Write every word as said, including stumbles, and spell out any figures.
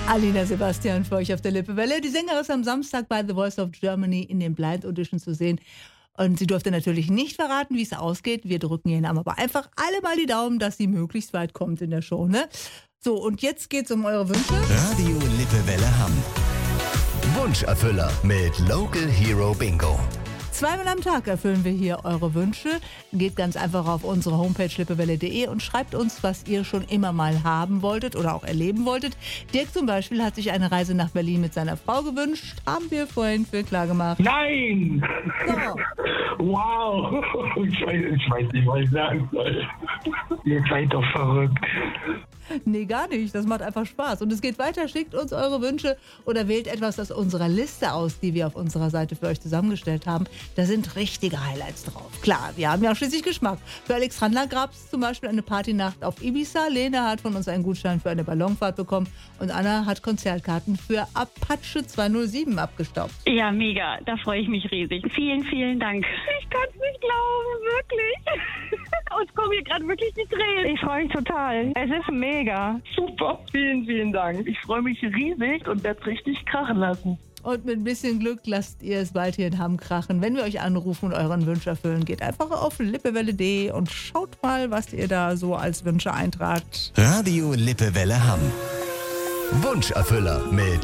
Alina Sebastian für euch auf der Lippewelle. Die Sängerin ist am Samstag bei The Voice of Germany in den Blind Audition zu sehen. Und sie durfte natürlich nicht verraten, wie es ausgeht. Wir drücken ihren Namen aber einfach alle mal die Daumen, dass sie möglichst weit kommt in der Show, ne? So, und jetzt geht's um eure Wünsche. Radio Lippewelle Hamm. Wunscherfüller mit Local Hero Bingo. Zweimal am Tag erfüllen wir hier eure Wünsche. Geht ganz einfach auf unsere Homepage lippewelle punkt de und schreibt uns, was ihr schon immer mal haben wolltet oder auch erleben wolltet. Dirk zum Beispiel hat sich eine Reise nach Berlin mit seiner Frau gewünscht. Haben wir vorhin für klar gemacht. Nein! So. Wow! Ich weiß, ich weiß nicht, was ich sagen soll. Ihr seid doch verrückt. Nee, gar nicht. Das macht einfach Spaß. Und es geht weiter. Schickt uns eure Wünsche oder wählt etwas aus unserer Liste aus, die wir auf unserer Seite für euch zusammengestellt haben. Da sind richtige Highlights drauf. Klar, wir haben ja auch schließlich Geschmack. Für Alexandra gab es zum Beispiel eine Partynacht auf Ibiza. Lena hat von uns einen Gutschein für eine Ballonfahrt bekommen. Und Anna hat Konzertkarten für Apache zweihundertsieben abgestaubt. Ja, mega. Da freue ich mich riesig. Vielen, vielen Dank. Ich kann es nicht glauben, wirklich. Uns kommen hier gerade wirklich die Tränen. Ich freue mich total. Es ist mega. Super, vielen, vielen Dank. Ich freue mich riesig und werde es richtig krachen lassen. Und mit ein bisschen Glück lasst ihr es bald hier in Hamm krachen. Wenn wir euch anrufen und euren Wunsch erfüllen, geht einfach auf lippewelle punkt de und schaut mal, was ihr da so als Wünsche eintragt. Radio Lippewelle Hamm. Wunscherfüller mit